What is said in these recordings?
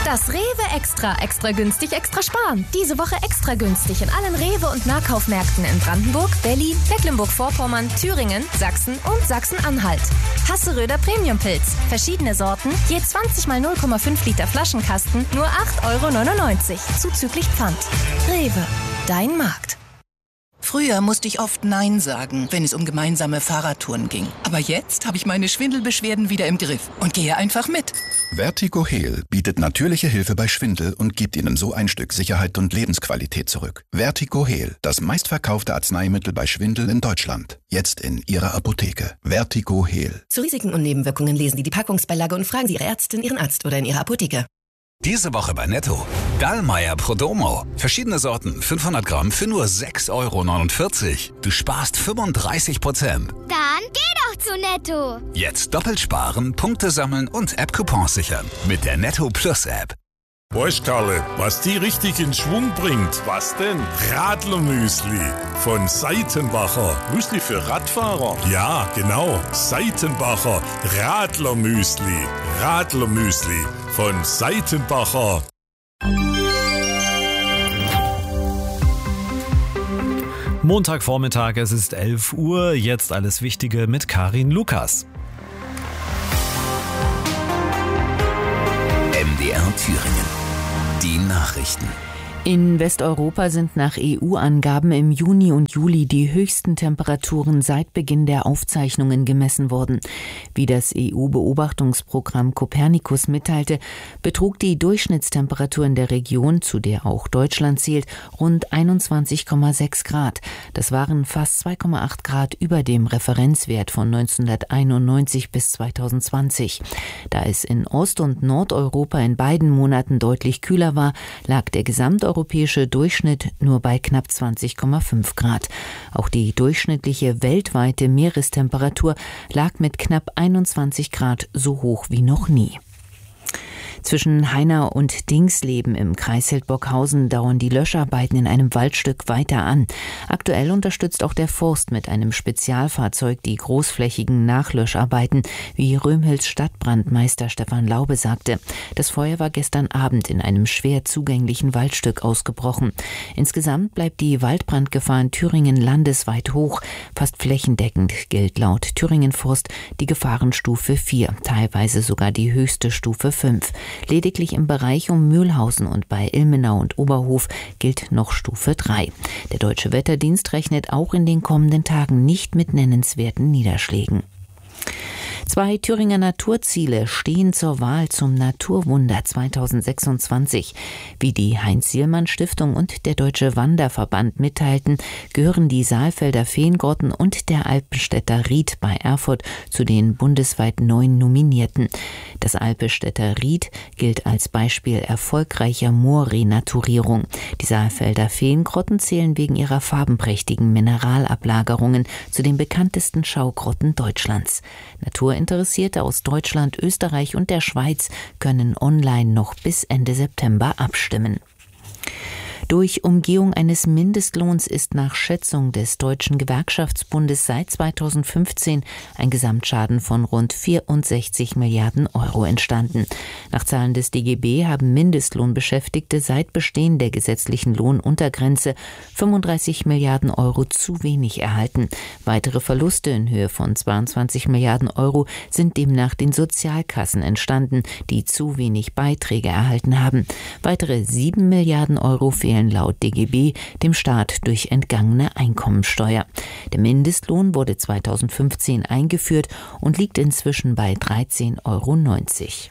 Das Rewe Extra. Extra günstig, extra sparen. Diese Woche extra günstig in allen Rewe- und Nahkaufmärkten in Brandenburg, Berlin, Mecklenburg-Vorpommern, Thüringen, Sachsen und Sachsen-Anhalt. Hasseröder Premiumpilz. Verschiedene Sorten, je 20 mal 0,5 Liter Flaschenkasten, nur 8,99 €. Zuzüglich Pfand. Rewe. Dein Markt. Früher musste ich oft Nein sagen, wenn es um gemeinsame Fahrradtouren ging. Aber jetzt habe ich meine Schwindelbeschwerden wieder im Griff und gehe einfach mit. Vertigo Heal bietet natürliche Hilfe bei Schwindel und gibt Ihnen so ein Stück Sicherheit und Lebensqualität zurück. Vertigo Heal, das meistverkaufte Arzneimittel bei Schwindel in Deutschland. Jetzt in Ihrer Apotheke. Vertigo Heal. Zu Risiken und Nebenwirkungen lesen Sie die Packungsbeilage und fragen Sie Ihre Ärztin, Ihren Arzt oder in Ihrer Apotheke. Diese Woche bei Netto. Dallmayr Prodomo. Verschiedene Sorten, 500 Gramm für nur 6,49 €. Du sparst 35%. Dann geh doch zu Netto. Jetzt doppelt sparen, Punkte sammeln und App-Coupons sichern. Mit der Netto Plus App. Weißt Karle, was die richtig in Schwung bringt? Was denn? Radlermüsli von Seitenbacher. Müsli für Radfahrer? Ja, genau. Seitenbacher Radlermüsli. Radlermüsli von Seitenbacher. Montagvormittag, es ist 11 Uhr. Jetzt alles Wichtige mit Karin Lukas. MDR Thüringen. Die Nachrichten. In Westeuropa sind nach EU-Angaben im Juni und Juli die höchsten Temperaturen seit Beginn der Aufzeichnungen gemessen worden. Wie das EU-Beobachtungsprogramm Copernicus mitteilte, betrug die Durchschnittstemperatur in der Region, zu der auch Deutschland zählt, rund 21,6 Grad. Das waren fast 2,8 Grad über dem Referenzwert von 1991 bis 2020. Da es in Ost- und Nordeuropa in beiden Monaten deutlich kühler war, lag der gesamteuropäische Durchschnitt nur bei knapp 20,5 Grad. Auch die durchschnittliche weltweite Meerestemperatur lag mit knapp 21 Grad so hoch wie noch nie. Zwischen Hainau und Dingsleben im Kreis Hildburghausen dauern die Löscharbeiten in einem Waldstück weiter an. Aktuell unterstützt auch der Forst mit einem Spezialfahrzeug die großflächigen Nachlöscharbeiten, wie Römhilds Stadtbrandmeister Stefan Laube sagte. Das Feuer war gestern Abend in einem schwer zugänglichen Waldstück ausgebrochen. Insgesamt bleibt die Waldbrandgefahr in Thüringen landesweit hoch. Fast flächendeckend gilt laut Thüringen Forst die Gefahrenstufe 4, teilweise sogar die höchste Stufe 5. Lediglich im Bereich um Mühlhausen und bei Ilmenau und Oberhof gilt noch Stufe 3. Der Deutsche Wetterdienst rechnet auch in den kommenden Tagen nicht mit nennenswerten Niederschlägen. 2 Thüringer Naturziele stehen zur Wahl zum Naturwunder 2026. Wie die Heinz-Sielmann-Stiftung und der Deutsche Wanderverband mitteilten, gehören die Saalfelder Feengrotten und der Alpenstädter Ried bei Erfurt zu den bundesweit 9 Nominierten. Das Alpenstädter Ried gilt als Beispiel erfolgreicher Moorrenaturierung. Die Saalfelder Feengrotten zählen wegen ihrer farbenprächtigen Mineralablagerungen zu den bekanntesten Schaugrotten Deutschlands. Naturinteressierte aus Deutschland, Österreich und der Schweiz können online noch bis Ende September abstimmen. Durch Umgehung eines Mindestlohns ist nach Schätzung des Deutschen Gewerkschaftsbundes seit 2015 ein Gesamtschaden von rund 64 Milliarden Euro entstanden. Nach Zahlen des DGB haben Mindestlohnbeschäftigte seit Bestehen der gesetzlichen Lohnuntergrenze 35 Milliarden Euro zu wenig erhalten. Weitere Verluste in Höhe von 22 Milliarden Euro sind demnach den Sozialkassen entstanden, die zu wenig Beiträge erhalten haben. Weitere 7 Milliarden Euro fehlen laut DGB dem Staat durch entgangene Einkommensteuer. Der Mindestlohn wurde 2015 eingeführt und liegt inzwischen bei 13,90 €.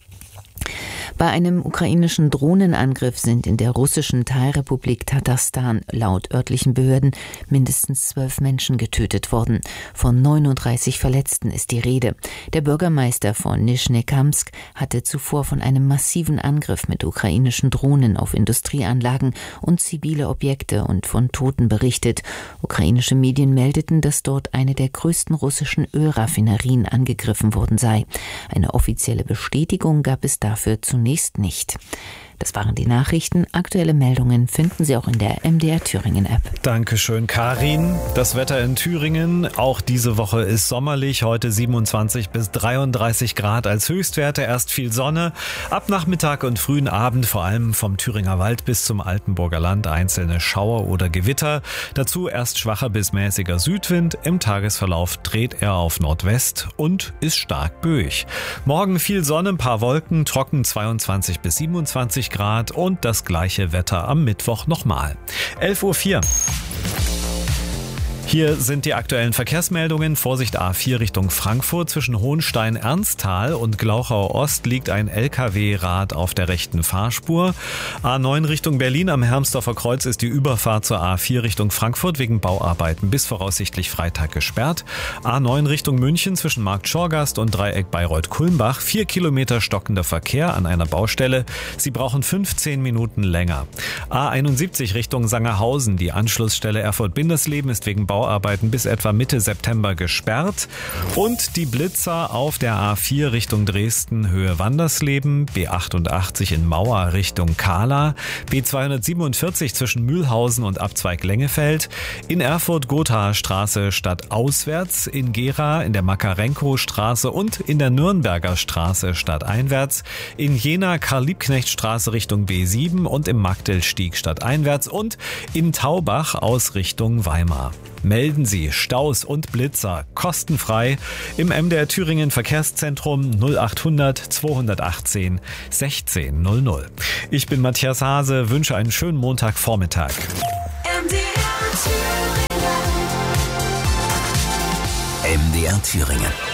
Bei einem ukrainischen Drohnenangriff sind in der russischen Teilrepublik Tatarstan laut örtlichen Behörden mindestens 12 Menschen getötet worden. Von 39 Verletzten ist die Rede. Der Bürgermeister von Nischnekamsk hatte zuvor von einem massiven Angriff mit ukrainischen Drohnen auf Industrieanlagen und zivile Objekte und von Toten berichtet. Ukrainische Medien meldeten, dass dort eine der größten russischen Ölraffinerien angegriffen worden sei. Eine offizielle Bestätigung gab es dafür zunächst nicht. Das waren die Nachrichten. Aktuelle Meldungen finden Sie auch in der MDR Thüringen App. Dankeschön, Karin. Das Wetter in Thüringen, auch diese Woche ist sommerlich. Heute 27 bis 33 Grad als Höchstwerte. Erst viel Sonne. Ab Nachmittag und frühen Abend, vor allem vom Thüringer Wald bis zum Altenburger Land, einzelne Schauer oder Gewitter. Dazu erst schwacher bis mäßiger Südwind. Im Tagesverlauf dreht er auf Nordwest und ist stark böig. Morgen viel Sonne, ein paar Wolken, trocken 22 bis 27 Grad und das gleiche Wetter am Mittwoch nochmal. 11:04 Uhr. Hier sind die aktuellen Verkehrsmeldungen. Vorsicht A4 Richtung Frankfurt. Zwischen Hohenstein-Ernsthal und Glauchau Ost liegt ein LKW-Rad auf der rechten Fahrspur. A9 Richtung Berlin am Hermsdorfer Kreuz ist die Überfahrt zur A4 Richtung Frankfurt wegen Bauarbeiten bis voraussichtlich Freitag gesperrt. A9 Richtung München zwischen Markt Schorgast und Dreieck Bayreuth-Kulmbach. 4 Kilometer stockender Verkehr an einer Baustelle. Sie brauchen 15 Minuten länger. A71 Richtung Sangerhausen. Die Anschlussstelle Erfurt-Bindersleben ist wegen Bauarbeiten bis etwa Mitte September gesperrt. Und die Blitzer auf der A4 Richtung Dresden Höhe Wandersleben, B88 in Mauer Richtung Kahla, B247 zwischen Mühlhausen und Abzweig Lengefeld, in Erfurt Gothaer Straße stadtauswärts, in Gera in der Makarenko-Straße und in der Nürnberger Straße stadteinwärts, in Jena Karl-Liebknecht-Straße Richtung B7 und im Magdelstieg stadteinwärts und in Taubach aus Richtung Weimar. Melden Sie Staus und Blitzer kostenfrei im MDR Thüringen Verkehrszentrum 0800 218 1600. Ich bin Matthias Hase, wünsche einen schönen Montagvormittag. MDR Thüringen.